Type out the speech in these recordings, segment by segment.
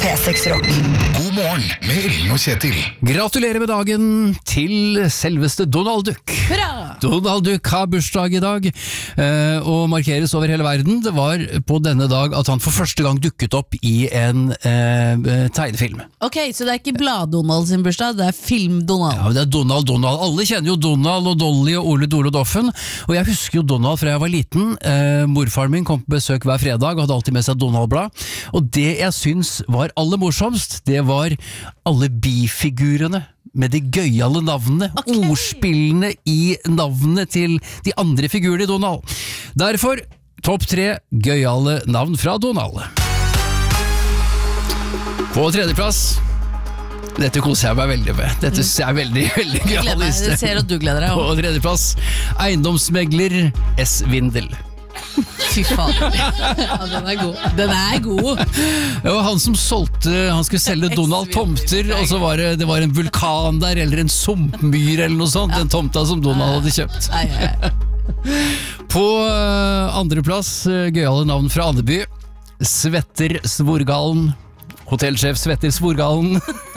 P6 Rock. God morgen med Ellen og Kjetil. Gratulerer med dagen til selveste Donald Duck. Hurra! Donald Duck har bursdag i dag, og markeres over hele verden. Det var på denne dag at han for første gang dukket opp i en tegnefilm. Ok, så det er ikke Blad-Donald sin bursdag, det er Film-Donald. Ja, det er Donald. Alle kjenner jo Donald og Dolly og Ole Dole Doffen, og jeg husker jo Donald fra jeg var liten. Morfaren min kom på besøk hver fredag og hadde alltid med seg Donald-blad, og det jeg syns var aller morsomst, det var alle bifigurene med de gøyale navnene, ordspillene i navnene til de andre figurene i Donald. Derfor topp 3 gøyale navn fra Donald. På tredjeplass, dette koser jeg meg veldig med. Dette er veldig, veldig gøyal liste. Jeg ser at du gleder deg. På tredjeplass, eiendomsmegler S. Vindel. Fy faen. Ja, den er god. Den er god. Det var han som solgte, han skulle selge Donald tomter, og så var det var en vulkan der, eller en sumpmyr eller noe sånt, den tomta som Donald hadde kjøpt. På andreplass, gøyale navn fra Andeby, Svetter Svorgalen. Hotellsjef Svetter Svorgalen.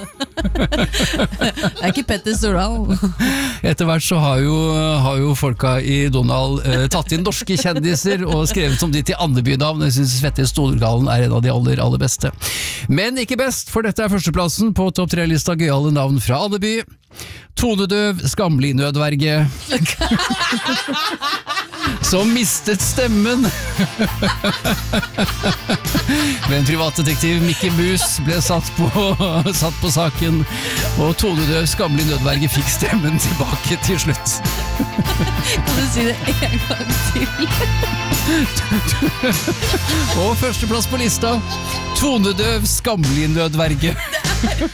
Det er ikke Petter Stordal. Etter hvert så har jo folka i Donald tatt inn norske kjendiser og skrevet som de til Andeby-navn. Jeg synes Svetter Svorgalen er en av de aller beste. Men ikke best, for dette er førsteplassen på topp 3-lista gøyale navn fra Andeby. Tonedøv, skamlig nødverge. Som mistet stemmen. Men privatdetektiv Mickey Mus ble satt på saken, og tonedøv, skamlig nødverge fikk stemmen tilbake til slutt. Kan du si det en gang til? Og førsteplass på lista, tonedøv, skamlig nødverge.